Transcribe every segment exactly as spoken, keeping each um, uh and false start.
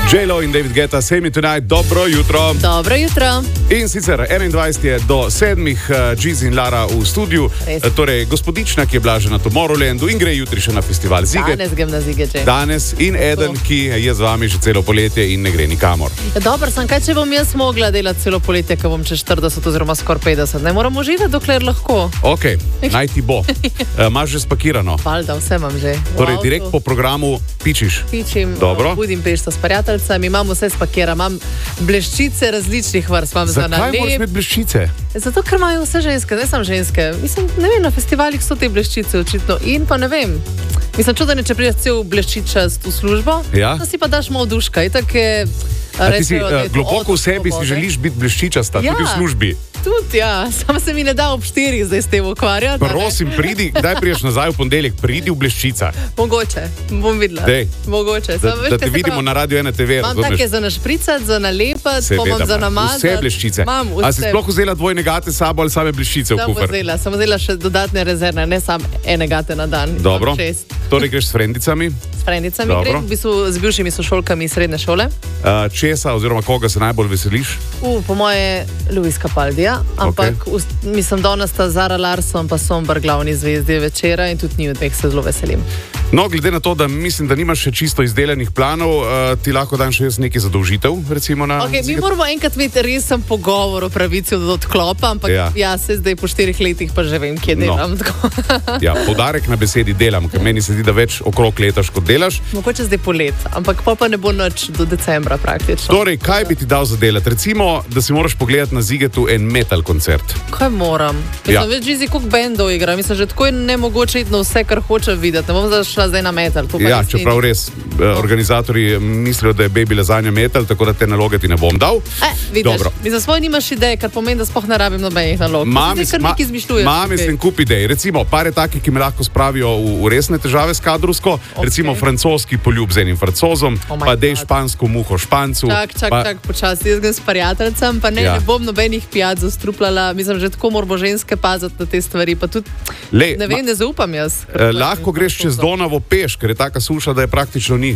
J-Lo in David Guetta, Say Me Tonight, dobro jutro. Dobro jutro. In sicer enaindvajset je do sedmih, uh, Giz in Lara v studiu, uh, torej gospodična, ki je bila že na Tomorrowlandu in gre jutri še na festival Ziget. Danes grem na Ziget že. Danes in eden, to. Ki je z vami že celo poletje in ne gre nikamor. Ja, dobro, sem kaj, če bom jaz mogla delati celo poletje, ko bom čez štirideset oziroma skoraj petdeset. Ne moramo živeti, dokler lahko. Ok, naj ti bo. Uh, Imaš že spakirano? Valjda, vse imam že. Torej, direkt po programu pičiš? Pičim, dobro. Budimpešta s prijateljicami, imam vse spakira, imam bleščice različnih vrst. Zakaj moraš imeti bleščice? Zato, ker imajo vse ženske, ne samo ženske. Mislim, ne vem, na festivalih so te bleščice očitno in pa ne vem. Mislim, čudno, če prideš cel bleščičast v službo, ja? Da si pa daš malo duška. Itak je, A ti si, uh, globoko v sebi si želiš biti bleščičasta, ja, tudi v službi. Tudi, ja. Samo se mi ne da ob štirih zdaj s tem ukvarjati. Prosim, pridi, kdaj priješ nazaj v ponedeljek, pridi v bleščica. Mogoče, bom videla. Dej. Mogoče. Da, Samo, veš, da te vidimo prav na Radio ena te ve. Imam take za našpricati, za nalepati, pa imam za namazati. Vse bleščice. Imam vse. A si sploh vzela dvojne gate sabo ali same bleščice v kufer? Vzela, sem vzela še dodatne rezervne, ne sam ene gate na dan. Dobro, torej greš s frendicami? S frendicami grem, v bistvu z bivšimi sošolkami srednje šole. Uh, česa oziroma koga se najbolj veseliš? Uh, po moje Luis Capaldija, ampak okay. v, mislim, danes sta Zara Larsson pa Somber glavni zvezdi večera in tudi njih dveh se zelo veselim. No, glede na to, da mislim, da nimaš še čisto izdelanih planov, uh, ti lahko dan še jaz nekaj zadolžitev, recimo na... Ok, mi moramo enkrat imeti resen pogovor o pravici od odklopa, ampak ja, ja se zdaj po štirih letih pa že vem, kje delam. No. Ja, poudarek na besedi delam, ker meni se zdi, da več okrog letaš, kot delaš. Mogoče zdaj polet, ampak pa, pa ne bo noč do decembra praktično. Torej, kaj bi ti dal za delati? Recimo, da si moraš pogledati na Zigetu en metal koncert. Kaj moram? Ja. Mislim, več Gizi, koliko bendov igra, mislim, že tako je nemogoče iti na vse, kar hoče videti. Ne bom zašla zdaj na metal. Ja, čeprav res, eh, organizatorji mislijo, da je baby lazanja metal, tako da te naloge ti ne bom dal. E, vidiš, mi za svoj nimaš ideje, kar pomeni, da sploh ne rabim nobenih nalog. Mam, kar nekaj izmišljuješ. Mam, mislim, kup idej. Recimo, par je takih, ki me lahko spravijo v, v resne težave s kadrovsko. Okay. Recimo, francoski poljub z enim francozom, oh pa dej špansko muho špancu. Čak, čak, pa... čak, počasi, jaz grem s prijateljcem, pa ne, ja. ne bom nobenih pijac zastruplala. Mislim, že tako moramo ženske paziti na te stvari, pa tudi, Le, ne vem, ma... ne zaupam jaz. Eh, lahko greš čez Donavo peš, ker je taka suša, da je praktično ni.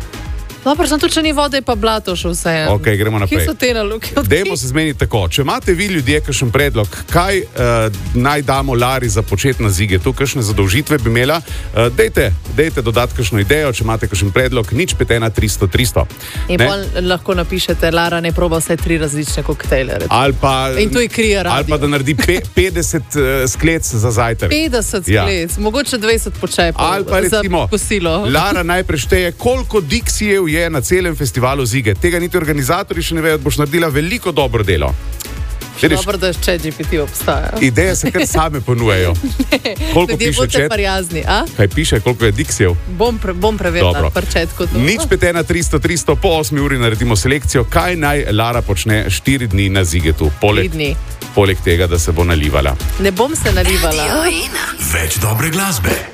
Dobro, sem tudi, če ni vode, pa blato še vse. Ok, gremo naprej. Kje so te naloge? Dajmo se zmeniti tako. Če imate vi ljudje kakšen predlog, kaj uh, naj damo Lari za početi na Zigetu, kakšne zadolžitve bi imela, uh, dejte, dejte dodati kakšno idejo, če imate kakšen predlog, nič pet ena tristo tristo. In pol lahko napišete, Lara ne proba vse tri različne koktejle. Pa, in to je krije radio. Ali pa da naredi pe, petdeset uh, sklec za zajtrk. petdeset sklec, ja. Mogoče dvajset počepov. Ali pa recimo, Lara najprej šteje, koliko diksijev je na celem festivalu Ziget. Tega niti organizatorji še ne vejo, da boš naredila veliko dobro delo. Dobro, da še G P T obstaja. Ideje se kar same ponujejo. Koliko piše chat? Prijazni, a? Kaj piše, koliko je diksijev? Bom, pre, bom preverila par chatku. Nič pet ena tristo tristo, po osmi uri naredimo selekcijo, kaj naj Lara počne štiri dni na Zigetu. Poleg, dni. Poleg tega, da se bo nalivala. Ne bom se nalivala. Več dobre glasbe.